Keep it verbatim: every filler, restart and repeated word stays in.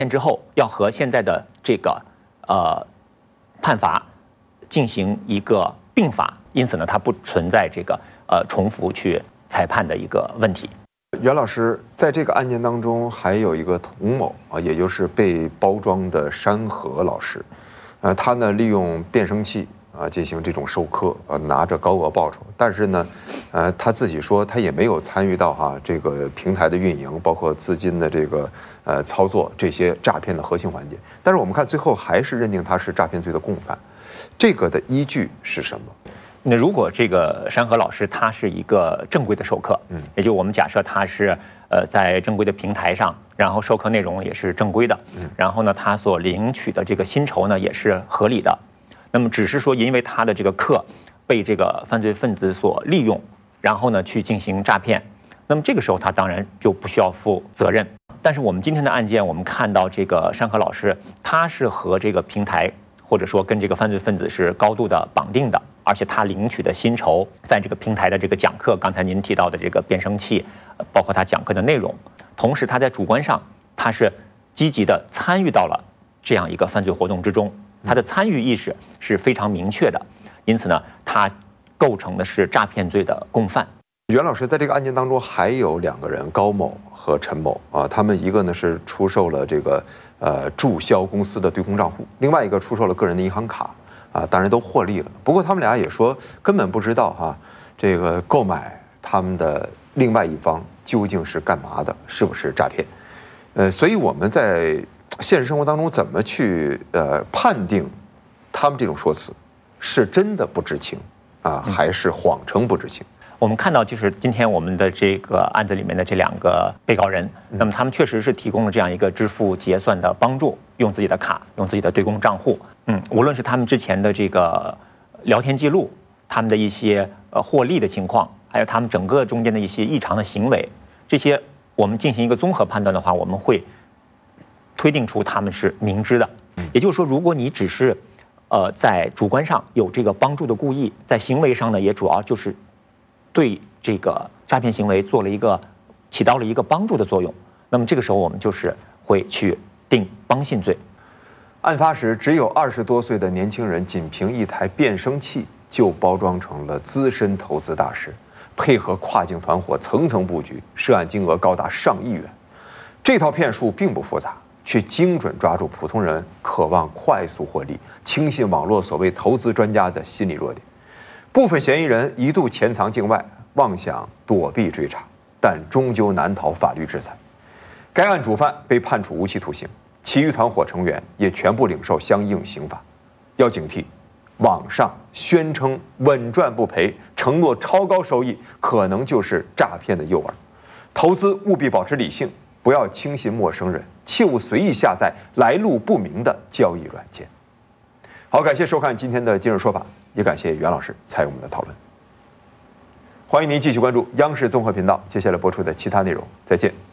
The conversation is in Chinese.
之后要和现在的这个呃判罚进行一个并罚，因此呢，它不存在这个呃重复去裁判的一个问题。 袁老师，在这个案件当中还有一个童某啊，也就是被包装的山河老师，呃，他呢利用变声器啊进行这种授课，呃，拿着高额报酬，但是呢，呃，他自己说他也没有参与到哈、啊、这个平台的运营，包括资金的这个呃操作这些诈骗的核心环节。但是我们看最后还是认定他是诈骗罪的共犯，这个的依据是什么？ 那如果这个山河老师他是一个正规的授课，嗯，也就我们假设他是呃在正规的平台上，然后授课内容也是正规的，嗯，然后呢他所领取的这个薪酬呢也是合理的，那么只是说因为他的这个课被这个犯罪分子所利用，然后呢去进行诈骗，那么这个时候他当然就不需要负责任。但是我们今天的案件，我们看到这个山河老师他是和这个平台或者说跟这个犯罪分子是高度的绑定的。而且他领取的薪酬，在这个平台的这个讲课，刚才您提到的这个变声器，包括他讲课的内容，同时他在主观上他是积极的参与到了这样一个犯罪活动之中，他的参与意识是非常明确的，因此呢，他构成的是诈骗罪的共犯。 袁老师，在这个案件当中还有两个人，高某和陈某啊，他们一个呢是出售了这个呃注销公司的对公账户，另外一个出售了个人的银行卡。啊，当然都获利了。不过他们俩也说根本不知道哈、啊，这个购买他们的另外一方究竟是干嘛的，是不是诈骗？呃，所以我们在现实生活当中怎么去呃判定他们这种说辞是真的不知情啊，还是谎称不知情？ 我们看到，就是今天我们的这个案子里面的这两个被告人，那么他们确实是提供了这样一个支付结算的帮助，用自己的卡，用自己的对公账户。嗯，无论是他们之前的这个聊天记录，他们的一些呃获利的情况，还有他们整个中间的一些异常的行为，这些我们进行一个综合判断的话，我们会推定出他们是明知的。也就是说，如果你只是呃在主观上有这个帮助的故意，在行为上呢，也主要就是对这个诈骗行为做了一个起到了一个帮助的作用，那么这个时候我们就是会去定帮信罪。 案发时只有二十多岁的年轻人，仅凭一台变声器就包装成了资深投资大师，配合跨境团伙层层布局，涉案金额高达上亿元。这套骗术并不复杂，却精准抓住普通人渴望快速获利、轻信网络所谓投资专家的心理弱点。部分嫌疑人一度潜藏境外，妄想躲避追查，但终究难逃法律制裁。该案主犯被判处无期徒刑，其余团伙成员也全部领受相应刑罚。要警惕，网上宣称稳赚不赔、承诺超高收益，可能就是诈骗的诱饵。投资务必保持理性，不要轻信陌生人，切勿随意下载来路不明的交易软件。好，感谢收看今天的今日说法，也感谢袁老师参与我们的讨论。欢迎您继续关注央视综合频道接下来播出的其他内容，再见。